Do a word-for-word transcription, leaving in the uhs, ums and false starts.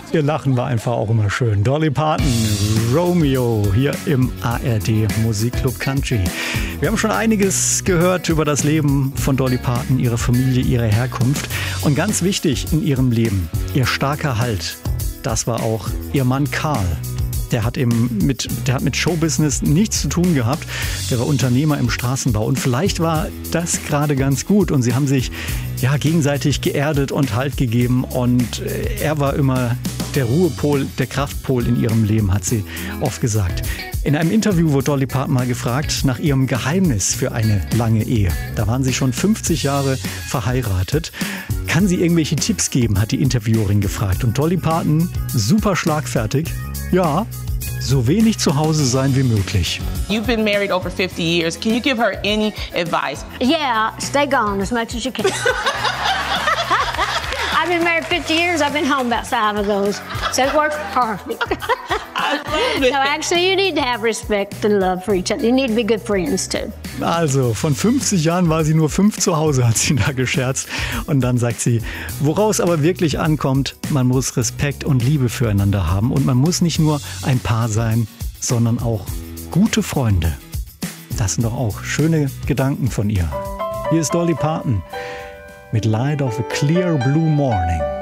Ihr Lachen war einfach auch immer schön. Dolly Parton, Romeo, hier im A R D Musikclub Country. Wir haben schon einiges gehört über das Leben von Dolly Parton, ihre Familie, ihre Herkunft. Und ganz wichtig in ihrem Leben, ihr starker Halt. Das war auch ihr Mann Carl. Der hat eben mit, der hat mit Showbusiness nichts zu tun gehabt. Der war Unternehmer im Straßenbau. Und vielleicht war das gerade ganz gut. Und sie haben sich ja gegenseitig geerdet und Halt gegeben. Und er war immer der Ruhepol, der Kraftpol in ihrem Leben, hat sie oft gesagt. In einem Interview wurde Dolly Parton mal gefragt nach ihrem Geheimnis für eine lange Ehe. Da waren sie schon fünfzig Jahre verheiratet. Kann sie irgendwelche Tipps geben, hat die Interviewerin gefragt. Und Dolly Parton, super schlagfertig, ja, so wenig zu Hause sein wie möglich. You've been married over fifty years. Can you give her any advice? Yeah, stay gone as much as you can. I've been married fifty years. I've been home about five of those. So it works perfect. I love it. No, actually, you need to have respect and love for each other. You need to be good friends too. Also, von fünfzig Jahren war sie nur fünf zu Hause, hat sie da gescherzt. Und dann sagt sie, woraus aber wirklich ankommt, man muss Respekt und Liebe füreinander haben. Und man muss nicht nur ein Paar sein, sondern auch gute Freunde. Das sind doch auch schöne Gedanken von ihr. Hier ist Dolly Parton mit Light of a Clear Blue Morning.